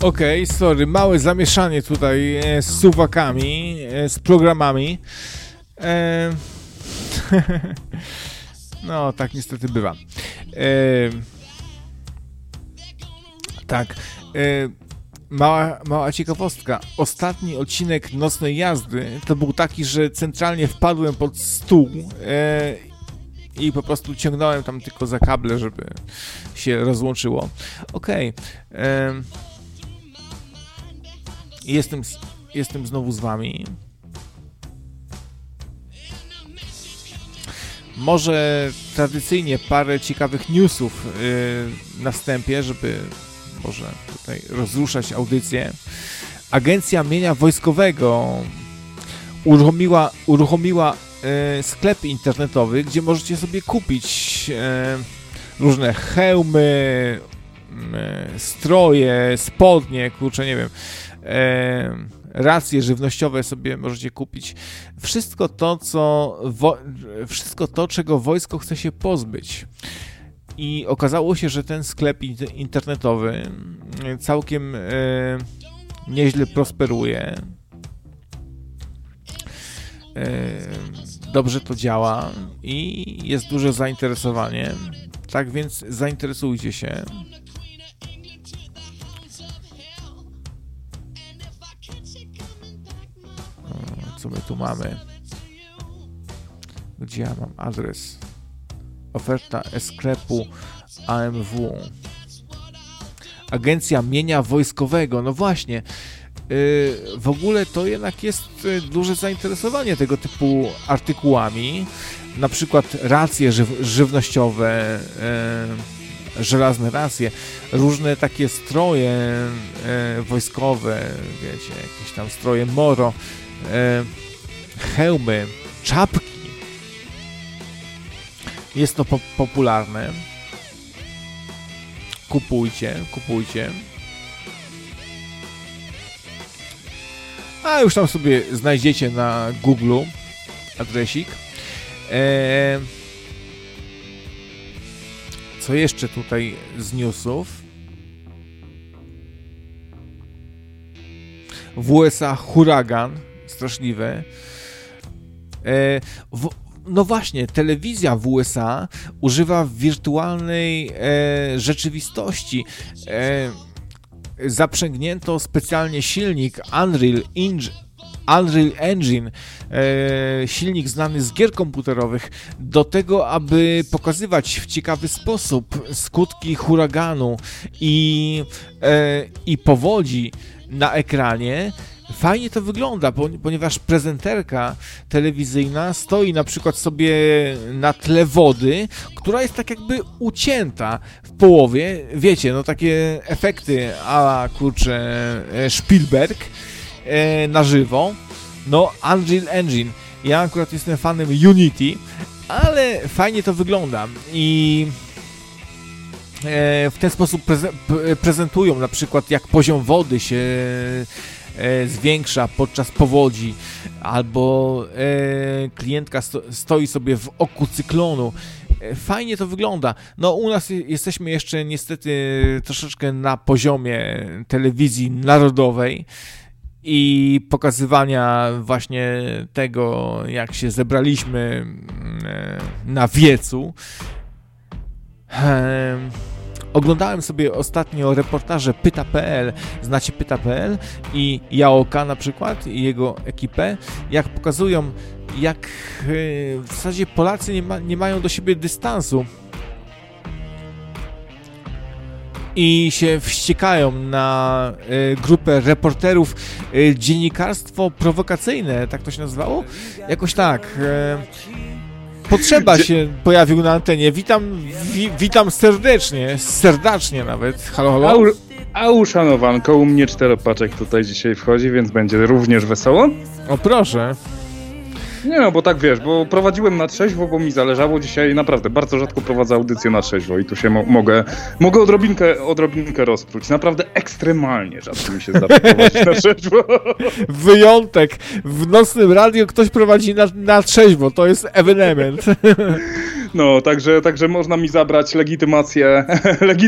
Okej, sorry, małe zamieszanie tutaj z suwakami, z programami. No, tak niestety bywa. Tak. Mała ciekawostka. Ostatni odcinek Nocnej Jazdy to był taki, że centralnie wpadłem pod stół i po prostu ciągnąłem tam tylko za kable, żeby się rozłączyło. Okej. Jestem znowu z wami. Może tradycyjnie parę ciekawych newsów na wstępie, żeby może tutaj rozruszać audycję. Agencja Mienia Wojskowego uruchomiła sklep internetowy, gdzie możecie sobie kupić różne hełmy, stroje, spodnie, kurczę, nie wiem, racje żywnościowe sobie możecie kupić. Wszystko to, czego wojsko chce się pozbyć. I okazało się, że ten sklep internetowy całkiem nieźle prosperuje. Dobrze to działa i jest duże zainteresowanie. Tak więc zainteresujcie się. Co my tu mamy? Gdzie ja mam adres? Oferta sklepu AMW. Agencja Mienia Wojskowego. No właśnie. W ogóle to jednak jest duże zainteresowanie tego typu artykułami. Na przykład racje żywnościowe, żelazne racje, różne takie stroje wojskowe, wiecie, jakieś tam stroje moro, hełmy, czapki. Jest to popularne. Kupujcie. A już tam sobie znajdziecie na Google adresik. Co jeszcze tutaj z newsów? W USA huragan straszliwy. No właśnie, telewizja w USA używa wirtualnej rzeczywistości. Zaprzęgnięto specjalnie silnik Unreal Engine, silnik znany z gier komputerowych, do tego, aby pokazywać w ciekawy sposób skutki huraganu i powodzi na ekranie. Fajnie to wygląda, ponieważ prezenterka telewizyjna stoi na przykład sobie na tle wody, która jest tak jakby ucięta w połowie. Wiecie, no takie efekty a la, kurczę, Spielberg na żywo. No, Unreal Engine. Ja akurat jestem fanem Unity, ale fajnie to wygląda i w ten sposób prezentują na przykład, jak poziom wody się zwiększa podczas powodzi, albo klientka stoi sobie w oku cyklonu. Fajnie to wygląda. No u nas jesteśmy jeszcze niestety troszeczkę na poziomie telewizji narodowej i pokazywania właśnie tego, jak się zebraliśmy na wiecu. Oglądałem sobie ostatnio reportaże Pyta.pl, znacie Pyta.pl i Jaoka na przykład i jego ekipę, jak pokazują, jak w zasadzie Polacy nie mają do siebie dystansu i się wściekają na grupę reporterów. Dziennikarstwo prowokacyjne, tak to się nazywało? Jakoś tak. Potrzeba się pojawił na antenie. Witam serdecznie nawet. Halo. A uszanowanko, u mnie 4 paczek tutaj dzisiaj wchodzi, więc będzie również wesoło. O proszę. Nie no, bo tak wiesz, bo prowadziłem na trzeźwo, bo mi zależało dzisiaj, naprawdę, bardzo rzadko prowadzę audycję na trzeźwo i tu się mogę odrobinkę rozpróć. Naprawdę ekstremalnie rzadko mi się zdarza prowadzić na trzeźwo. Wyjątek. W nocnym radiu ktoś prowadzi na trzeźwo, to jest ewenement. No, także można mi zabrać legitymację